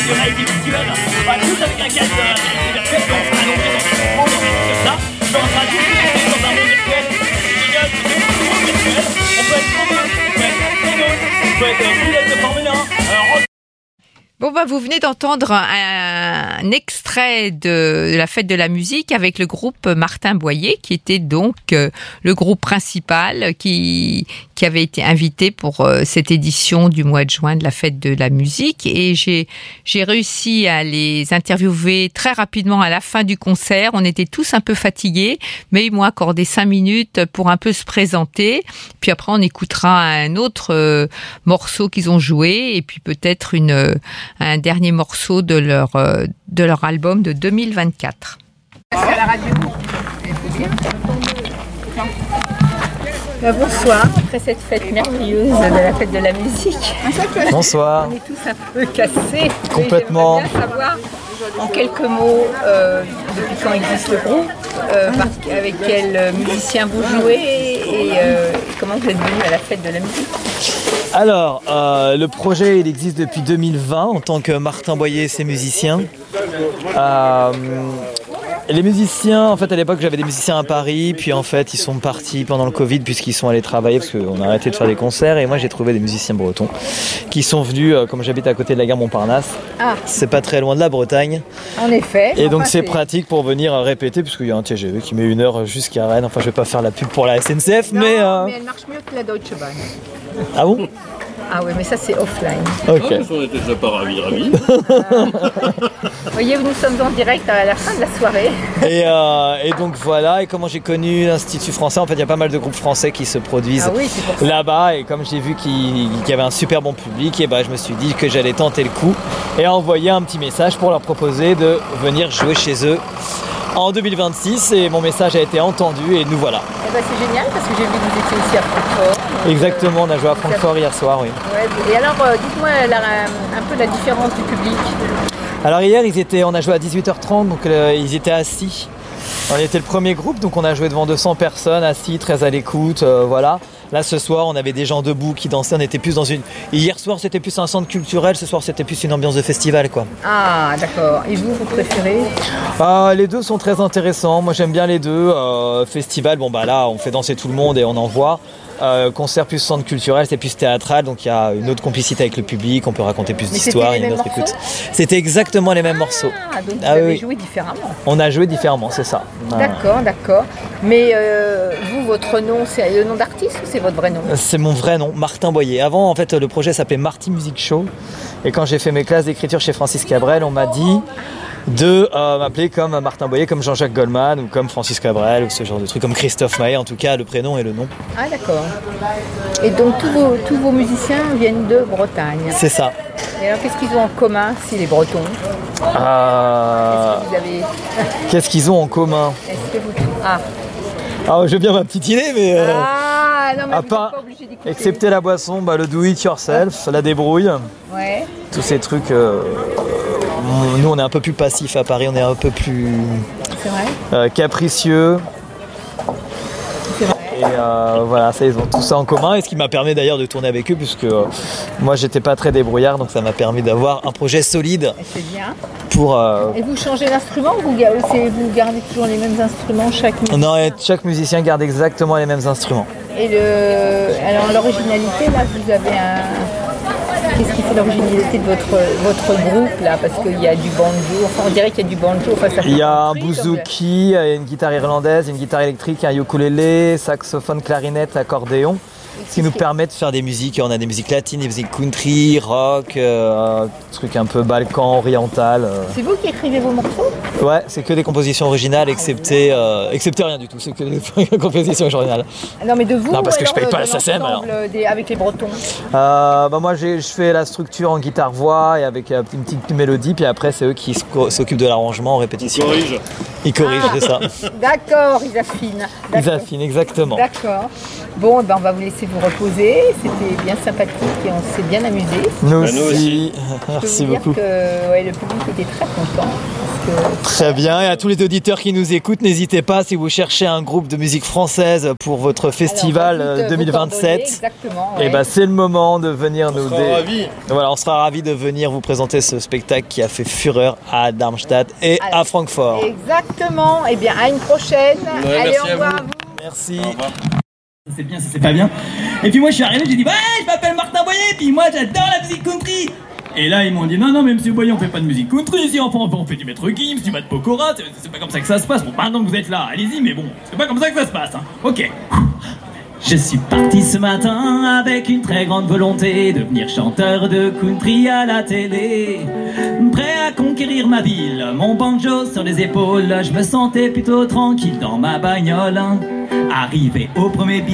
réalité virtuelle. On va tous avec un casque de réalité virtuelle, puis on sera allongé dans un monde comme ça. Puis on sera tous connectés dans un monde virtuel. C'est génial, c'est tout le monde virtuel. On peut être comme eux, on peut être comme on peut être pilote de Formule 1. Bon, vous venez d'entendre un extrait de la fête de la musique avec le groupe Martin Boyer, qui était donc le groupe principal qui avait été invité pour cette édition du mois de juin de la fête de la musique. Et j'ai réussi à les interviewer très rapidement à la fin du concert. On était tous un peu fatigués, mais ils m'ont accordé 5 minutes pour un peu se présenter. Puis après, on écoutera un autre morceau qu'ils ont joué et puis peut-être un dernier morceau de leur album de 2024. Parce qu'à la radio, bien. Bonsoir, après cette fête merveilleuse de la fête de la musique. Bonsoir. On est tous un peu cassés. Complètement. J'aimerais bien savoir en quelques mots depuis quand existe le groupe, avec quels musiciens vous jouez et comment vous êtes venu à la fête de la musique. Alors, le projet il existe depuis 2020 en tant que Martin Boyer et ses musiciens. Les musiciens, en fait à l'époque j'avais des musiciens à Paris, puis en fait ils sont partis pendant le Covid puisqu'ils sont allés travailler parce qu'on a arrêté de faire des concerts et moi j'ai trouvé des musiciens bretons qui sont venus, comme j'habite à côté de la gare Montparnasse, c'est pas très loin de la Bretagne. En effet. Et donc c'est pratique pour venir répéter puisqu'il y a un TGV qui met 1 heure jusqu'à Rennes, enfin je vais pas faire la pub pour la SNCF non, mais elle marche mieux que la Deutsche Bahn. Ah bon? Ah oui, mais ça c'est offline. Ok. On était déjà pas ravis. Voyez, nous sommes en direct à la fin de la soirée. Et donc voilà, et comment j'ai connu l'Institut français, en fait il y a pas mal de groupes français qui se produisent là-bas, et comme j'ai vu qu'il y avait un super bon public, et je me suis dit que j'allais tenter le coup et envoyer un petit message pour leur proposer de venir jouer chez eux en 2026, et mon message a été entendu et nous voilà. C'est génial parce que j'ai vu que vous étiez aussi à Francfort. Exactement, on a joué à Francfort hier soir, oui. Ouais, et alors dites-moi un peu la différence du public. Alors hier on a joué à 18h30, donc ils étaient assis. On était le premier groupe, donc on a joué devant 200 personnes, assis, très à l'écoute, voilà. Là ce soir on avait des gens debout qui dansaient, on était plus dans une... Hier soir c'était plus un centre culturel, ce soir c'était plus une ambiance de festival quoi. Ah d'accord, et vous préférez? Les deux sont très intéressants, moi j'aime bien les deux. Festival, là on fait danser tout le monde et on en voit. Concert plus centre culturel, c'est plus théâtral, donc il y a une autre complicité avec le public, on peut raconter plus d'histoires, il y a une autre écoute. C'était exactement les mêmes morceaux. Donc vous avez joué différemment. On a joué différemment, c'est ça. D'accord. Mais vous, votre nom, c'est le nom d'artiste ou c'est votre vrai nom? C'est mon vrai nom, Martin Boyer. Avant, en fait, le projet s'appelait Marty Music Show. Et quand j'ai fait mes classes d'écriture chez Francis Cabrel, on m'a dit de m'appeler comme Martin Boyer, comme Jean-Jacques Goldman ou comme Francis Cabrel ou ce genre de truc, comme Christophe Maé, en tout cas le prénom et le nom. Ah d'accord. Et donc tous vos musiciens viennent de Bretagne. C'est ça. Et alors qu'est-ce qu'ils ont en commun si les Bretons? Qu'est-ce qu'ils ont en commun? Est-ce que vous... j'ai bien ma petite idée, mais... non, mais à part, excepté la boisson, le do it yourself, la débrouille, tous ces trucs... nous on est un peu plus passif à Paris, on est un peu plus capricieux. Et voilà, ça, ils ont tout ça en commun, et ce qui m'a permis d'ailleurs de tourner avec eux, puisque moi j'étais pas très débrouillard, donc ça m'a permis d'avoir un projet solide. C'est bien. Et vous changez d'instrument ou vous gardez toujours les mêmes instruments chaque musicien? Non, chaque musicien garde exactement les mêmes instruments. Et alors l'originalité, là, vous avez Qu'est-ce qui fait l'originalité de votre groupe là? Parce qu'il y a du banjo, on dirait qu'il y a du banjo. Il y a un bouzouki, il y a une guitare irlandaise, une guitare électrique, un ukulélé, saxophone, clarinette, accordéon. Ce qui nous permet de faire des musiques. On a des musiques latines, des musiques country, rock, trucs un peu balkan, oriental. C'est vous qui écrivez vos morceaux? Ouais, c'est que des compositions originales, excepté rien du tout. C'est que des compositions originales. Non, mais de vous? Non, parce que je paye pas la SACEM alors. Avec les Bretons. Moi, je fais la structure en guitare-voix et avec une petite mélodie, puis après, c'est eux qui s'occupent de l'arrangement en répétition. Ils corrigent, c'est ça. D'accord, ils affinent. Ils affinent, exactement. D'accord. Bon, on va vous laisser vous reposer. C'était bien sympathique et on s'est bien amusé. Nous aussi. Merci beaucoup. Le public était très content. Très bien, et à tous les auditeurs qui nous écoutent, n'hésitez pas si vous cherchez un groupe de musique française pour votre festival 2027. Exactement. Et ben c'est le moment de venir nous ravis. Voilà, on sera ravis de venir vous présenter ce spectacle qui a fait fureur à Darmstadt et à Francfort. Exactement. Eh bien, à une prochaine. Allez, au revoir à vous. Merci. C'est bien, ça c'est pas bien. Et puis moi je suis arrivé, j'ai dit ouais, je m'appelle Martin Boyer, puis moi j'adore la musique country. Et là ils m'ont dit non mais monsieur Boyer on fait pas de musique country ici, enfin on fait du Maître Gims, du Matt Pokora, c'est pas comme ça que ça se passe. Bon maintenant que vous êtes là, allez-y, mais bon, c'est pas comme ça que ça se passe, hein. Ok. Je suis parti ce matin avec une très grande volonté de devenir chanteur de country à la télé. Prêt à conquérir ma ville, mon banjo sur les épaules, je me sentais plutôt tranquille dans ma bagnole. Arrivé au premier